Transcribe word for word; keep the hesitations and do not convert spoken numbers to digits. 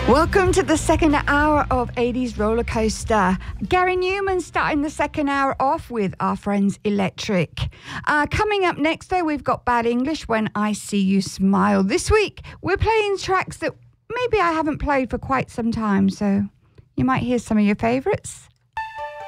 Welcome to the second hour of eighties Roller Coaster. Gary Newman starting the second hour off with our friends Electric. Uh, coming up next, though, we've got Bad English, When I See You Smile. This week, we're playing tracks that maybe I haven't played for quite some time, so you might hear some of your favourites.